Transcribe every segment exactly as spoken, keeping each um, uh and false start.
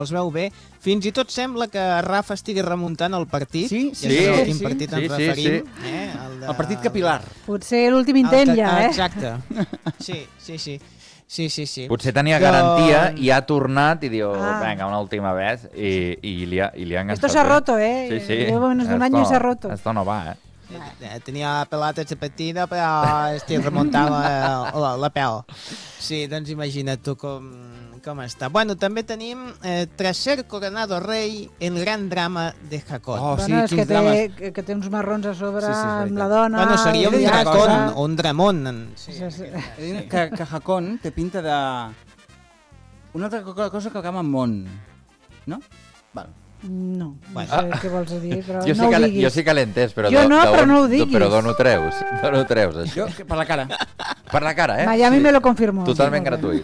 els veu bé. Fins i tot sembla que Rafa estigui remuntant el partit. Sí, sí, ja sí. Quin sí, partit sí, ens sí, referim. sí. Eh? El, de... el partit capilar. Potser l'últim intent el, ja, eh? Exacte. Sí, sí, sí. Sí, sí, sí. Potser tenia Però... garantia i ha tornat i diu, Ah. venga, una última vez, i, i, li, ha, i li ha enganxat. Esto se ha roto, eh? Sí, sí. Llevo menos de un año y se ha roto. Esto no va, eh? Tenia pelotes de petita, però estic remuntant la, la, la pèl. Sí, doncs imagina't tu com, com està. Bueno, també tenim eh, tras ser coronado rey, el gran drama de Hakon. Oh, sí, Bueno, és que quins té, drames. que, que té uns marrons a sobre Sí, sí, és amb veritat. la dona... Bueno, seria un i ja dracon està. o un dramon. En... Sí, Sí, sí. He dit Que, que Hakon té pinta de... Una altra co- cosa que acaba amb món. No? Val. No, no Bueno. sé què vols dir, però Jo sí, no que, ho l'he- diguis. jo sí que l'he entès, però... Jo no, d'on- però no ho diguis. Però d'on ho treus? D'on ho treus, això? Jo, que per la cara. Per la cara, eh? Miami me lo confirmó. Totalment Sí, molt bé. gratuït,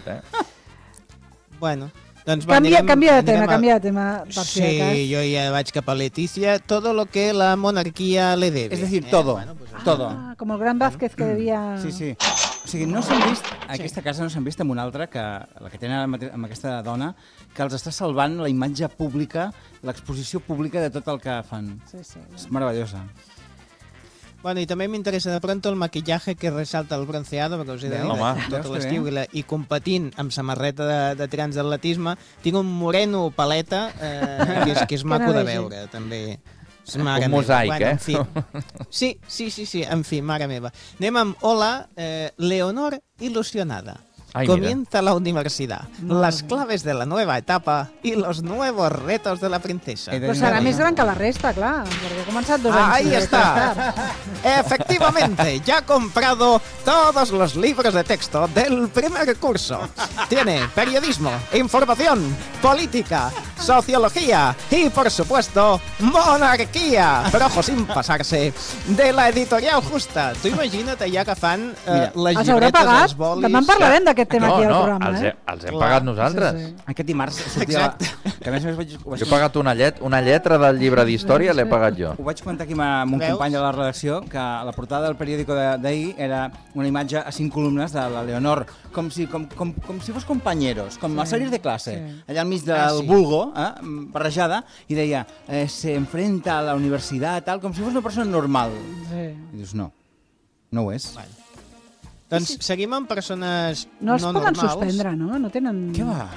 eh? Bueno, doncs va, Canvia, anirem, canvia de anirem tema, a... canvia de tema, per si Sí, acas. jo ja vaig cap a Leticia. Todo lo que la monarquía le debe. És decir, todo. bueno, pues, Todo. Ah, com el gran Vázquez que devia... Sí, sí. O sigui, no s'han vist, aquesta casa no s'han vist amb una altra, que la que tenen ara mate- amb aquesta dona, que els està salvant la imatge pública, l'exposició pública de tot el que fan. Sí, sí. És meravellosa. Bueno, y también me interesa de pronto el maquillaje que resalta el bronceado, perquè us he de dir, Home. que tot Veus que l'estiu bé? i, la, i competint amb samarreta de, de tirants d'atletisme, tinc un moreno paleta eh, que és, que és Que maco de navegi. veure, també. És Un mare meva. mosaic, bueno, eh? En fi. Sí, sí, sí, sí, en fi, mare meva. Anem amb Hola, eh, Leonor ilusionada. Ai, Comienza la universidad, Madre las mía. claves de la nueva etapa y los nuevos retos de la princesa. He de Però dir serà una més cosa. gran que la resta, clar, perquè ha començat dos Ah, anys. ahí més está. tard. Efectivamente, ya ha comprado todos los libros de texto del primer curso. Tiene periodismo, información, política, sociología y, por supuesto, monarquía. Pero ojo, sin pasarse de la editorial justa. Tu imagina't allà agafant eh, Mira, les Els haurà llibretes, pagat? els bolis... Demà en parlarem d'aquest tema No, aquí al no, programa, els, eh? he, els hem Clar. pagat nosaltres. Sí, sí. Aquest dimarts sortia... Exacte. Que a més a més vaig, ho vaig, Jo he pagat una, llet, una lletra del llibre d'història, l'he pagat jo. ho vaig comentar aquí amb un Veus? company de la redacció, que a la portada del periòdico de- d'ahir era una imatge a cinc columnes de la Leonor, com si, com, com, com si fos companyeros, com Sí, a sèries de classe, sí. allà al mig del Ah, sí. vulgo, eh, barrejada, i deia, eh, se enfrenta a la universitat, tal, com si fos una persona normal. Sí. I dius, no, no ho és. Bueno. Doncs seguim amb persones No els no poden normals. suspendre, no? No tenen... Què va?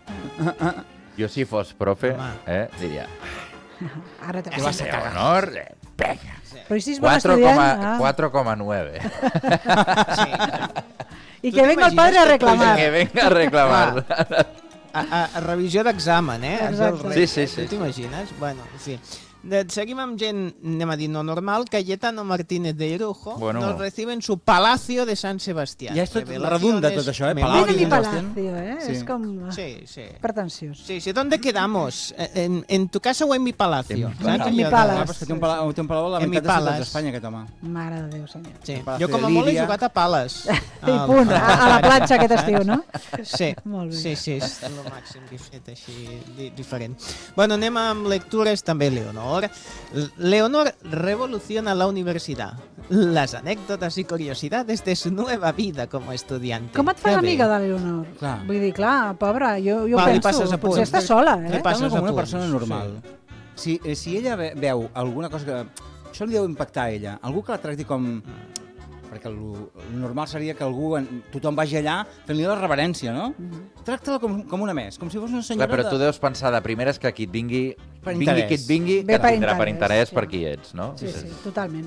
Jo, si fos profe, Home. eh, diria, Ara te que vas va ser honor, eh, venga. Però i si és bon estudiant? Ah. cuatro coma nueve. Sí. I Tu que venga el t'imagines padre a que reclamar. Que venga a reclamar. A, a, a revisió d'examen, eh? Exacte. Els Sí, reis. sí, sí. Tu t'imagines? Bueno, sí. De, seguim amb gent, anem a dir, no normal. Cayetano Martínez de Irujo Bueno. nos recibe en su Palacio de San Sebastián. Ja és tot Revelaciones, redunda tot això, eh? memorias. Palacio Viene mi de Sebastián. palacio, eh? Sí. És com... Sí, sí. Pretensiós. Sí, sí, ¿dónde quedamos? ¿En, en tu casa o en mi palacio? En mi ¿Sabes? En mi Allò de- palace. Ah, però és que té un palau, té un palau a la En mi meitat de ciutats palace. d'Espanya, aquest home. Mare de Déu, senyor. Sí. Palacio Jo com a de molt he Lídia. jugat a pales. I punt, a, a la platja aquest estiu, no? Sí, Molt bé. sí, sí, és el màxim que he fet així di diferent. Bueno, anem amb lectures també Leonor. L- Leonor revoluciona la universidad. Las anécdotas y curiosidades de su nueva vida como estudiante. Com et fas Que bé. amiga de Leonor? Clar. Vull dir, clar, pobra, jo, jo Va, li penso, passes a potser punts. està sola, Li eh? passes Parla com a una punts, persona normal. Si, eh, si ella ve, veu alguna cosa que... Això li deu impactar a ella. Algú que la tracti com... Perquè el, el normal seria que algú, en- tothom vagi allà fent-li la reverència, no? Tracta-la com, com una més, com si fos una Clar, senyora però tu de... deus pensar de primeres que qui et vingui, Per vingui interès. qui et vingui, Ve que et per tindrà per interès, interès sí. per qui ets, no? Sí, sí, totalment.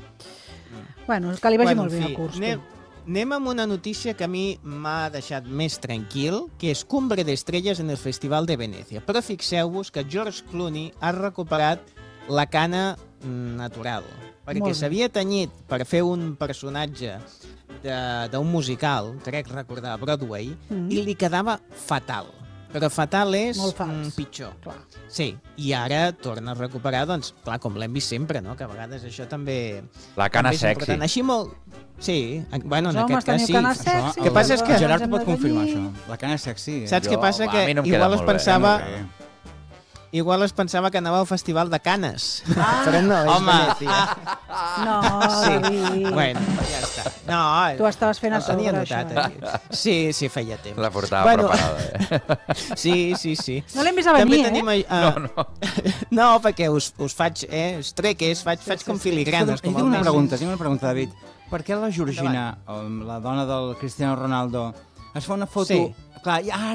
Bueno, que li vagi Bueno, molt en bé fi, el curs. tu. Anem, anem amb una notícia que a mi m'ha deixat més tranquil, que és Cumbre d'Estrelles en el Festival de Venècia. Però fixeu-vos que George Clooney ha recuperat la cana mm, natural, perquè Molt bé. s'havia tenyit per fer un personatge de- d'un musical, crec recordar, a Broadway, Mm. i li quedava fatal. Però fatal és Molt fals. mm, pitjor. Clar. Sí, i ara torna a recuperar, doncs, clar, com l'hem vist sempre, no? Que a vegades això també... La cana també és sexy. important. Així molt... Sí, en- bueno, Els en homes aquest cas teniu sí. cana Això, sexy. El que passa és que- El Gerard ens pot hem de confirmar, tenyir. això. La cana és sexy. Eh? Saps Jo, què passa? a Que mi no em queda igual es molt bé, pensava... Eh, igual es pensava que anava al Festival de Canes, però no, és home. Venècia. No, Sí, David. bueno, ja està. No, Tu estaves fent a el tenia sobre, anotat això, aquí. Sí, sí, feia temps. La portava Bueno. preparada, eh? Sí, sí, sí. No l'hem vist a També venir, tenim, eh? uh, no, no. no, perquè us, us faig, eh, us treques, faig, faig com filigranes. Escolta'm, Com tinc el una Messi. pregunta, tinc una pregunta, David. Per què la Georgina, um, la dona del Cristiano Ronaldo, es fa una foto... Sí. Clar, i ara